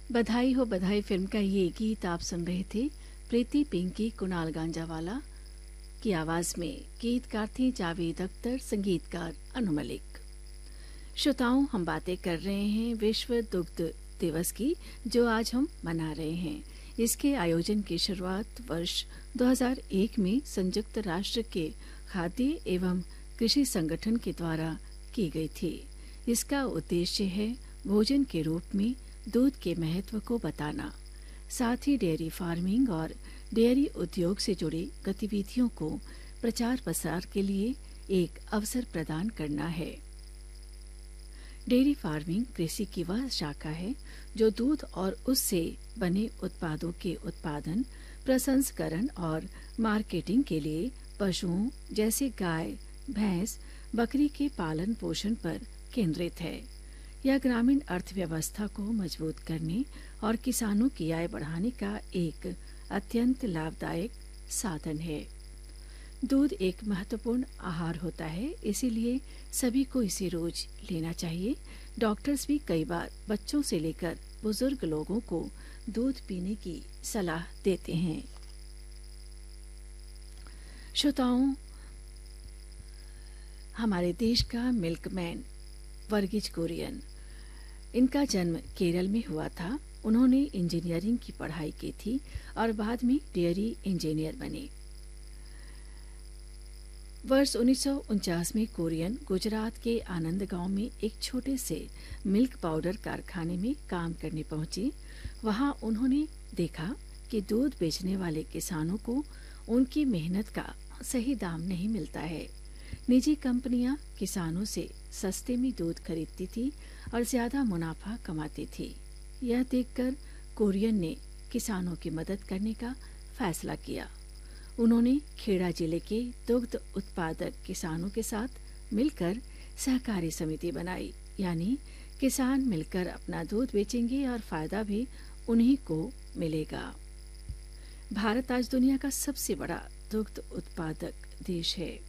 बधाई फिल्म का ये गीत आप सुन रहे थे प्रीति पिंकी कुणाल गांजावाला की आवाज में। गीतकार थे जावेद अख्तर, संगीतकार अनु मलिक। श्रोताओं, हम बातें कर रहे हैं विश्व दुग्ध दिवस की, जो आज हम मना रहे हैं। इसके आयोजन की शुरुआत वर्ष 2001 में संयुक्त राष्ट्र के खाद्य एवं कृषि संगठन के द्वारा की गई थी। इसका उद्देश्य है भोजन के रूप में दूध के महत्व को बताना, साथ ही डेयरी फार्मिंग और डेयरी उद्योग से जुड़ी गतिविधियों को प्रचार प्रसार के लिए एक अवसर प्रदान करना है। डेयरी फार्मिंग कृषि की वह शाखा है जो दूध और उससे बने उत्पादों के उत्पादन, प्रसंस्करण और मार्केटिंग के लिए पशुओं जैसे गाय, भैंस, बकरी के पालन पोषण पर केंद्रित है। यह ग्रामीण अर्थव्यवस्था को मजबूत करने और किसानों की आय बढ़ाने का एक अत्यंत लाभदायक साधन है। दूध एक महत्वपूर्ण आहार होता है, इसीलिए सभी को इसे रोज लेना चाहिए। डॉक्टर्स भी कई बार बच्चों से लेकर बुजुर्ग लोगों को दूध पीने की सलाह देते हैं। श्रोताओं, हमारे देश का मिल्कमैन वर्गीज कुरियन, इनका जन्म केरल में हुआ था। उन्होंने इंजीनियरिंग की पढ़ाई की थी और बाद में डेयरी इंजीनियर बने। वर्ष 1949 में कुरियन गुजरात के आनंद गांव में एक छोटे से मिल्क पाउडर कारखाने में काम करने पहुंचे। वहां उन्होंने देखा कि दूध बेचने वाले किसानों को उनकी मेहनत का सही दाम नहीं मिलता है। निजी कंपनियां किसानों से सस्ते में दूध खरीदती थी और ज्यादा मुनाफा कमाती थी। यह देखकर कुरियन ने किसानों की मदद करने का फैसला किया। उन्होंने खेड़ा जिले के दुग्ध उत्पादक किसानों के साथ मिलकर सहकारी समिति बनाई, यानी किसान मिलकर अपना दूध बेचेंगे और फायदा भी उन्हीं को मिलेगा। भारत आज दुनिया का सबसे बड़ा दुग्ध उत्पादक देश है।